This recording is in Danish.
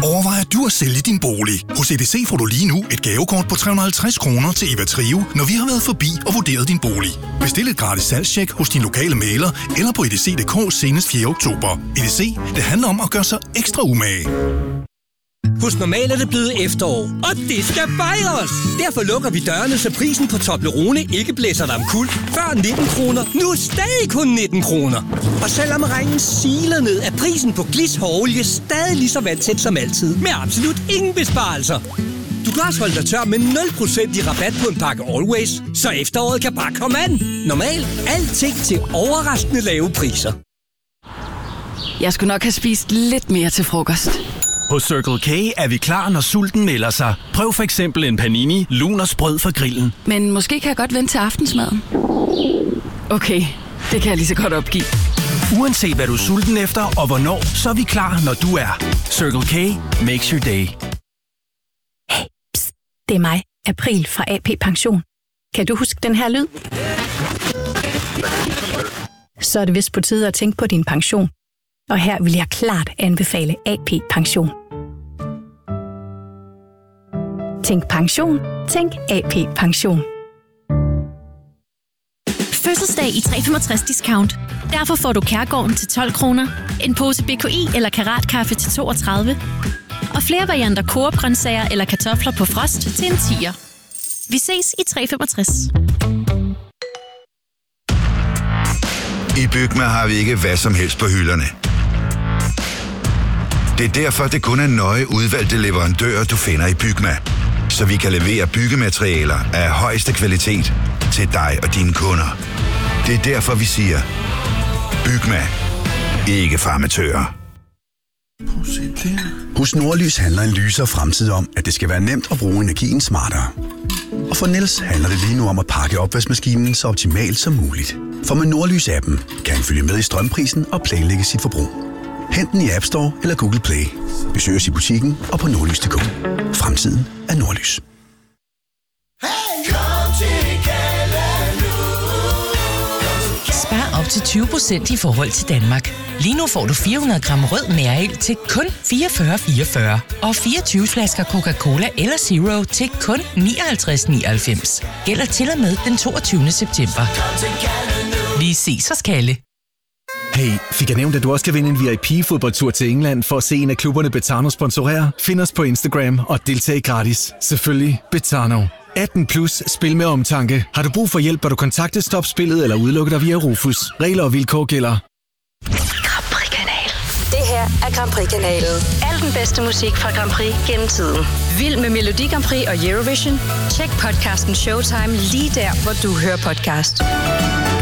Overvejer du at sælge din bolig? Hos EDC får du lige nu et gavekort på 350 kroner til Eva Trio, når vi har været forbi og vurderet din bolig. Bestil et gratis salgstjek hos din lokale mægler eller på edc.dk senest 4. oktober. EDC, det handler om at gøre sig ekstra umage. Hos Normal er det blevet efterår, og det skal fejres! Derfor lukker vi dørene, så prisen på Toblerone ikke blæser dig omkuld. Før 19 kroner, nu stadig kun 19 kroner. Og selvom regnen siler ned, er prisen på Gliss hårolie stadig lige så vandsæt som altid, med absolut ingen besparelser. Du kan også holde dig tør med 0% i rabat på en pakke Always, så efteråret kan bare komme an. Normal, alting til overraskende lave priser. Jeg skulle nok have spist lidt mere til frokost. Hos Circle K er vi klar, når sulten melder sig. Prøv for eksempel en panini, lun og sprød fra grillen. Men måske kan jeg godt vente til aftensmaden. Okay, det kan jeg lige så godt opgive. Uanset hvad du er sulten efter og hvornår, så er vi klar, når du er. Circle K makes your day. Hey, pst, det er mig, April fra AP Pension. Kan du huske den her lyd? Så er det vist på tide at tænke på din pension. Og her vil jeg klart anbefale AP Pension. Tænk pension, tænk AP Pension. Fødselsdag i 365 Discount. Derfor får du Kærgården til 12 kroner, en pose BKI eller Karatkaffe til 32, og flere varianter Coop-grøntsager eller kartofler på frost til en 10'er. Vi ses i 365. I Bygma har vi ikke hvad som helst på hylderne. Det er derfor, det kun er nøje udvalgte leverandører, du finder i Bygma. Så vi kan levere byggematerialer af højeste kvalitet til dig og dine kunder. Det er derfor, vi siger, Bygma. Ikke for amatører. Hos Nordlys handler en lysere fremtid om, at det skal være nemt at bruge energien smartere. Og for Niels handler det lige nu om at pakke opvaskemaskinen så optimalt som muligt. For med Nordlys-appen kan han følge med i strømprisen og planlægge sit forbrug. Hent den i App Store eller Google Play. Besøg os i butikken og på nordlys.dk. Fremtiden er Nordlys. Spar op til 20% i forhold til Danmark. Lige nu får du 400 gram rød mærel til kun 44,44 og 24 flasker Coca-Cola eller Zero til kun 59,99. Gælder til og med den 22. september. Vi ses hos Kalle. Hey, fik jeg nævnt, at du også kan vinde en VIP-fodboldtur til England for at se en af klubberne Betano sponsorere? Find os på Instagram og deltag gratis. Selvfølgelig Betano. 18+, spil med omtanke. Har du brug for hjælp, bør du kontakte Stop Spillet eller udelukke dig via Rufus. Regler og vilkår gælder. Grand Prix-kanal. Det her er Grand Prix-kanalen. Al den bedste musik fra Grand Prix gennem tiden. Vild med Melodi Grand Prix og Eurovision? Tjek podcasten Showtime lige der, hvor du hører podcast.